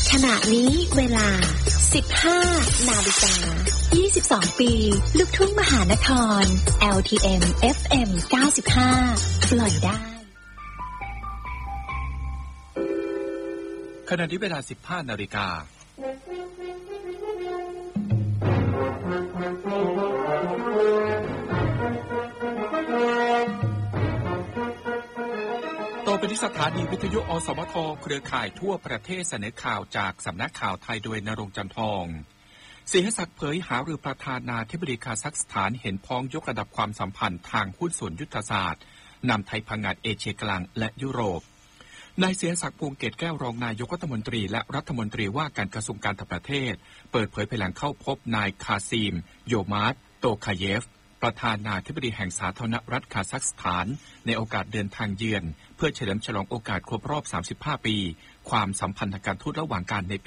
ขณะนี้เวลา 15 นาฬิกา 22 ปี ลูกทุ่งมหานคร LTM FM 95 ปล่อยได้ขณะนี้เวลา 15 นาฬิกาต่อไปที่สถานีวิทยุอสมทเครือข่ายทั่วประเทศเสนอข่าวจากสำนักข่าวไทยโดยณรงค์ จันทอง ศรีหศักดิ์เผยหารือประธานาธิบดีคาซัคสถานเห็นพ้องยกระดับความสัมพันธ์ทางหุ้นส่วนยุทธศาสตร์นำไทยพังงาดเอเชียกลางและยุโรปนายศรีหศักดิ์ พวงเกตแก้วรองนายกรัฐมนตรีและรัฐมนตรีว่าการกระทรวงการต่างประเทศเปิดเผยภายหลังเข้าพบนายคาซีมโยมาร์ตโตคาเยฟประธานาธิบดีแห่งสาธารณรัฐคาซัคสถานในโอกาสเดินทางเยือนเพื่อเฉลิมฉลองโอกาสครบรอบ 35 ปีความสัมพันธ์ทางการทูตระหว่างกันในปี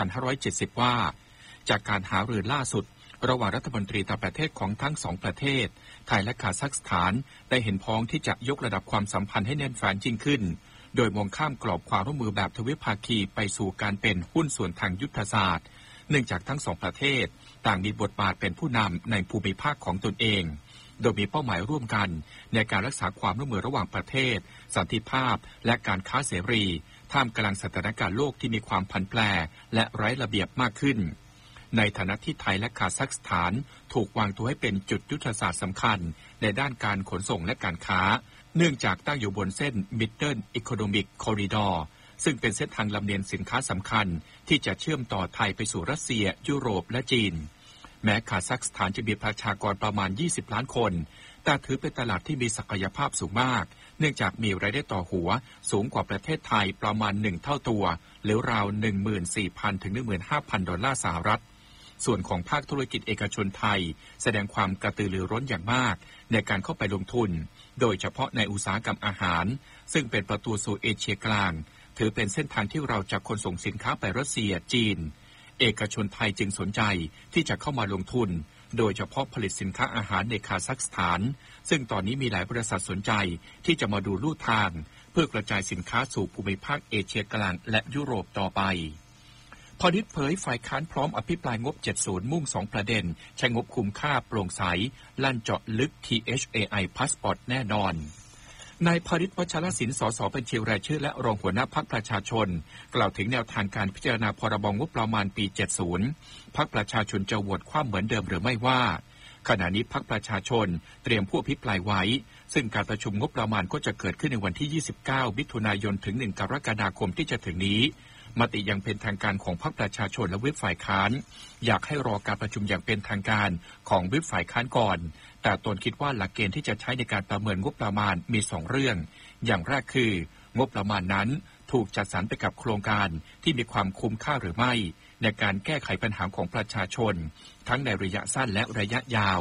2570 ว่าจากการหารือล่าสุดระหว่างรัฐมนตรีต่างประเทศของทั้งสองประเทศไทยและคาซัคสถานได้เห็นพ้องที่จะยกระดับความสัมพันธ์ให้แน่นแฟ้นยิ่งขึ้นโดยมองข้ามกรอบความร่วมมือแบบทวิภาคีไปสู่การเป็นหุ้นส่วนทางยุทธศาสตร์เนื่องจากทั้งสองประเทศต่างมีบทบาทเป็นผู้นำในภูมิภาคของตนเองโดยมีเป้าหมายร่วมกันในการรักษาความร่วมมือระหว่างประเทศสันติภาพและการค้าเสรีท่ามกลางสถานการณ์โลกที่มีความผันแปรและไร้ระเบียบมากขึ้นในฐานะที่ไทยและคาซัคสถานถูกวางตัวให้เป็นจุดยุทธศาสตร์สำคัญในด้านการขนส่งและการค้าเนื่องจากตั้งอยู่บนเส้น Middle Economic Corridor ซึ่งเป็นเส้นทางลำเลียงสินค้าสำคัญที่จะเชื่อมต่อไทยไปสู่รัสเซียยุโรปและจีนแม้คาซัคสถานจะมีประชากรประมาณ20ล้านคนแต่ถือเป็นตลาดที่มีศักยภาพสูงมากเนื่องจากมีรายได้ต่อหัวสูงกว่าประเทศไทยประมาณ1เท่าตัวหรือราว 14,000 ถึง 15,000 ดอลลาร์สหรัฐส่วนของภาคธุรกิจเอกชนไทยแสดงความกระตือรือร้นอย่างมากในการเข้าไปลงทุนโดยเฉพาะในอุตสาหกรรมอาหารซึ่งเป็นประตูสู่เอเชียกลางถือเป็นเส้นทางที่เราจะขนส่งสินค้าไปรัสเซียจีนเอกชนไทยจึงสนใจที่จะเข้ามาลงทุนโดยเฉพาะผลิตสินค้าอาหารในคาซัคสถานซึ่งตอนนี้มีหลายบริษัทสนใจที่จะมาดูลู่ทางเพื่อกระจายสินค้าสู่ภูมิภาคเอเชียกลางและยุโรปต่อไปพอนิชเผยฝ่ายค้านพร้อมอภิปรายงบ 70 มุ่ง 2 ประเด็นใช้งบคุ้มค่าโปร่งใสลั่นเจาะลึก THAI Passport แน่นอนนายพานิช วัชรศิลป์ สส บัญชีรายชื่อและรองหัวหน้าพรรคประชาชนกล่าวถึงแนวทางการพิจารณาพรบงบประมาณปี 70 พรรคประชาชนจะโหวตคว่ำเหมือนเดิมหรือไม่ว่าขณะนี้พรรคประชาชนเตรียมผู้อภิปรายไว้ซึ่งการประชุมงบประมาณก็จะเกิดขึ้นในวันที่ 29 มิถุนายนถึง 1 กรกฎาคมที่จะถึงนี้มติยังเป็นทางการของพรรคประชาชนและวิปฝ่ายค้านอยากให้รอการประชุมอย่างเป็นทางการของวิปฝ่ายค้านก่อนแต่ตนคิดว่าหลักเกณฑ์ที่จะใช้ในการประเมินงบประมาณมี2เรื่องอย่างแรกคืองบประมาณนั้นถูกจัดสรรไปกับโครงการที่มีความคุ้มค่าหรือไม่ในการแก้ไขปัญหาของประชาชนทั้งในระยะสั้นและระยะยาว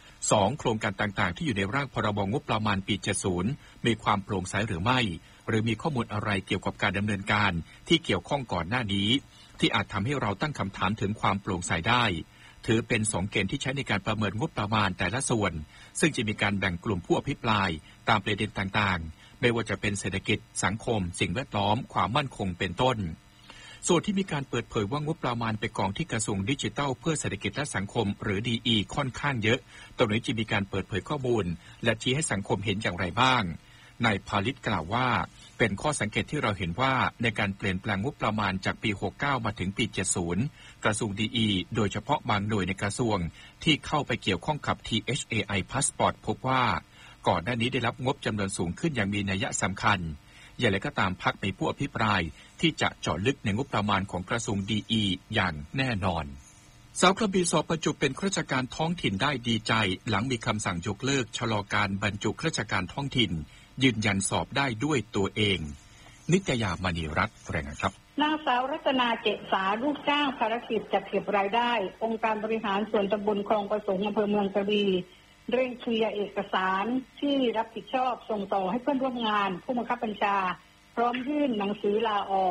2โครงการต่างๆที่อยู่ในร่างพรบงบประมาณปี 70 มีความโปร่งใสหรือไม่หรือมีข้อมูลอะไรเกี่ยวกับการดำเนินการที่เกี่ยวข้องก่อนหน้านี้ที่อาจทำให้เราตั้งคำถามถึงความโปร่งใสได้ถือเป็น2เกณฑ์ที่ใช้ในการประเมินงบประมาณแต่ละส่วนซึ่งจะมีการแบ่งกลุ่มผู้อภิปรายตามประเด็นต่างๆไม่ว่าจะเป็นเศรษฐกิจสังคมสิ่งแวดล้อมความมั่นคงเป็นต้นส่วนที่มีการเปิดเผยว่างบประมาณไปกองที่กระทรวงดิจิทัลเพื่อเศรษฐกิจและสังคมหรือ DE ค่อนข้างเยอะตรงนี้จะมีการเปิดเผยข้อมูลและชี้ให้สังคมเห็นอย่างไรบ้างนายพาลิตกล่าวว่าเป็นข้อสังเกตที่เราเห็นว่าในการเปลี่ยนแปลงงบประมาณจากปี 69 มาถึงปี 70 กระทรวง DE โดยเฉพาะบางหน่วยในกระทรวงที่เข้าไปเกี่ยวข้องกับ THAI Passport พบว่าก่อนหน้านี้ได้รับงบจำนวนสูงขึ้นอย่างมีนัยสำคัญอย่างไรก็ตามพรรคมีผู้อภิปรายที่จะเจาะลึกในงบประมาณของกระทรวง DE อย่างแน่นอนสาวกระบี่สอบประจุเป็นข้าราชการท้องถิ่นได้ดีใจหลังมีคำสั่งยกเลิกชะลอการบรรจุข้าราชการท้องถิ่นยืนยันสอบได้ด้วยตัวเองนิตยามณีรัตน์รายงานครับนางสาวรัตนาเจษาลูกจ้างภารกิจจัดเก็บรายได้องค์การบริหารส่วนตำบลคลองประสงค์อำเภอเมืองกระบี่เร่งเคลียร์เอกสารที่รับผิดชอบส่งต่อให้เพื่อนร่วมงานผู้บังคับบัญชาพร้อมยื่นหนังสือลาออก